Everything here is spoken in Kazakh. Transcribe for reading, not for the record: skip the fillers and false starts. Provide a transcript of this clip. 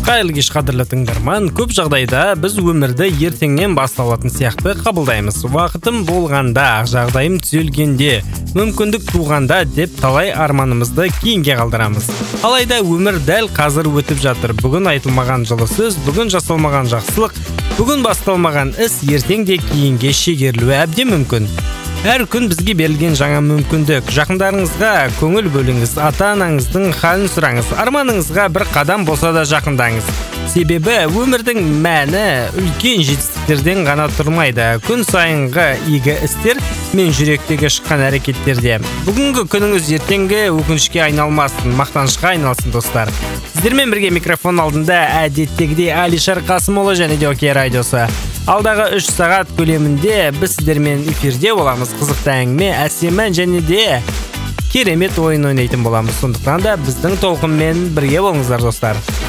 Қайырлы кеш қадірлі тыңдарман, көп жағдайда біз өмірді ертеңнен басталатын сияқты қабылдаймыз. Уақытым болғанда, жағдайым түзелгенде, мүмкіндік туғанда деп талай арманымызды кейінге қалдырамыз. Алайда өмір дәл қазір өтіп жатыр. Бүгін айтылмаған жылы сөз, бүгін жасалмаған жақсылық, бүгін басталмаған іс ертең де кейінге шегерілуі әбден мүмкін. Әр күн бізге берілген жаңа мүмкіндік. Жақындарыңызға көңіл бөліңіз, ата-анаңыздың халін сұраңыз, арманыңызға бір қадам болса да жақындаңыз. Себебі өмірдің мәні үлкен жетістіктерден ғана тұрмайды. Күн сайынғы игі істер мен жүректегі шыққан әрекеттерде. Бүгінгі күніңіз ертеңгі өкінішке айналмасын, мақтанышқа айналсын, достар. Сіздермен бірге микрофон алдында әдеттегідей Алишер Қасымұлы және де Окей радиосы. Алдағы 3 сағат көлемінде біз сіздермен эфирде боламыз. Қызықты әңгіме, әсем ән және де керемет ойын ойнайтын боламыз. Сондықтан да біздің толқынмен бірге болыңыздар, достар.